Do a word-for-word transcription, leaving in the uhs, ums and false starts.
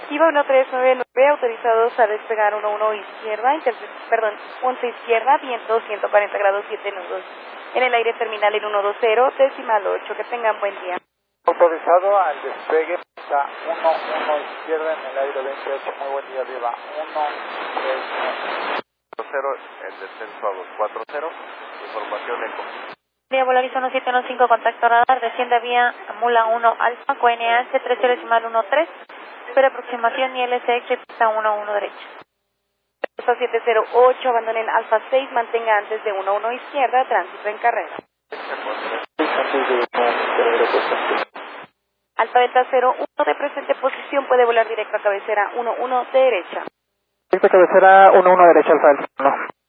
Viva uno tres nueve nueve, autorizados a despegar uno uno izquierda, interce- perdón, once izquierda, viento ciento cuarenta grados siete nudos. En el aire terminal en uno dos cero, decimal ocho. Que tengan buen día. Autorizado al despegue, está uno uno izquierda en el aire veintiocho, muy buen día arriba, uno tres cero, el descenso a dos cuatro cero, información eco. Vía Volaris uno siete uno cinco, contacto radar, desciende vía Mula uno Alfa, C O N A S tres cero decimal uno tres, espera aproximación y L S X pista uno uno derecha. Alfa siete cero ocho, abandonen Alfa seis, mantenga antes de uno uno izquierda, tránsito en carrera. Alfa Delta cero uno de presente posición, puede volar directo a cabecera uno uno derecha. Directo a cabecera uno uno derecha, Alfa Delta uno.